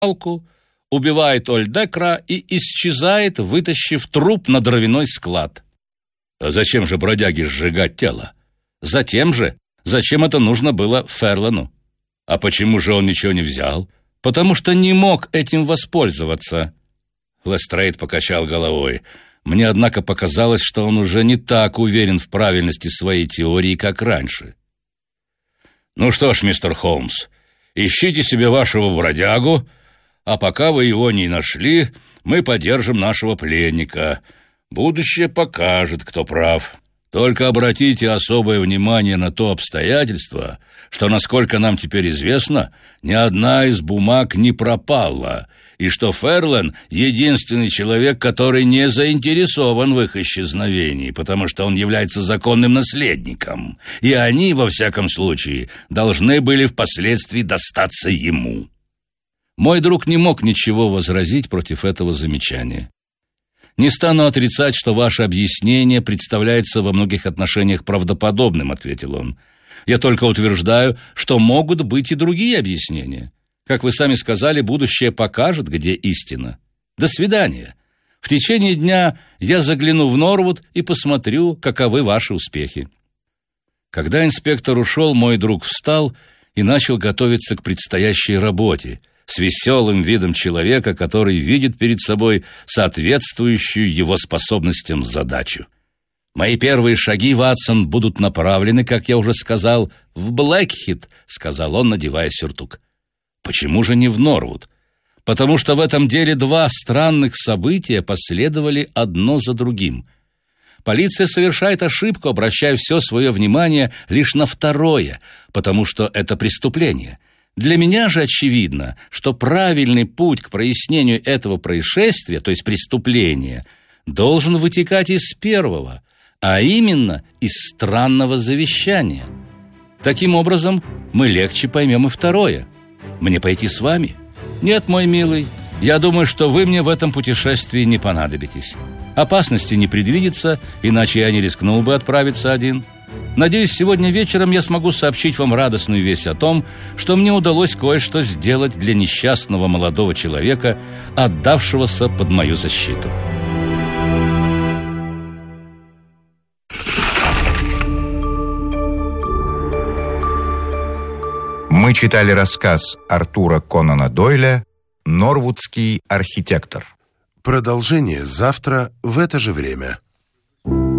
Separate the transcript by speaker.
Speaker 1: палку, убивает Ольдекра и исчезает, вытащив труп на дровяной склад. А зачем же бродяге сжигать тело? Затем же, зачем это нужно было Ферлену. А почему же он ничего не взял? Потому что не мог этим воспользоваться. Лестрейд покачал головой. Мне, однако, показалось, что он уже не так уверен в правильности своей теории, как раньше. Ну что ж, мистер Холмс, ищите себе вашего бродягу, а пока вы его не нашли, мы подержим нашего пленника. Будущее покажет, кто прав. Только обратите особое внимание на то обстоятельство, что, насколько нам теперь известно, ни одна из бумаг не пропала, и что Ферлен — единственный человек, который не заинтересован в их исчезновении, потому что он является законным наследником, и они, во всяком случае, должны были впоследствии достаться ему. Мой друг не мог ничего возразить против этого замечания. «Не стану отрицать, что ваше объяснение представляется во многих отношениях правдоподобным», — ответил он. «Я только утверждаю, что могут быть и другие объяснения. Как вы сами сказали, будущее покажет, где истина. До свидания. В течение дня я загляну в Норвуд и посмотрю, каковы ваши успехи». Когда инспектор ушел, мой друг встал и начал готовиться к предстоящей работе, с веселым видом человека, который видит перед собой соответствующую его способностям задачу. «Мои первые шаги, Ватсон, будут направлены, как я уже сказал, в Блэкхит», — сказал он, надевая сюртук. «Почему же не в Норвуд? Потому что в этом деле два странных события последовали одно за другим. Полиция совершает ошибку, обращая все свое внимание лишь на второе, потому что это преступление. Для меня же очевидно, что правильный путь к прояснению этого происшествия, то есть преступления, должен вытекать из первого, а именно из странного завещания. Таким образом, мы легче поймем и второе. Мне пойти с вами? Нет, мой милый, я думаю, что вы мне в этом путешествии не понадобитесь. Опасности не предвидится, иначе я не рискнул бы отправиться один. Надеюсь, сегодня вечером я смогу сообщить вам радостную весть о том, что мне удалось кое-что сделать для несчастного молодого человека, отдавшегося под мою защиту.
Speaker 2: Мы читали рассказ Артура Конана Дойля «Норвудский архитектор».
Speaker 3: Продолжение завтра в это же время.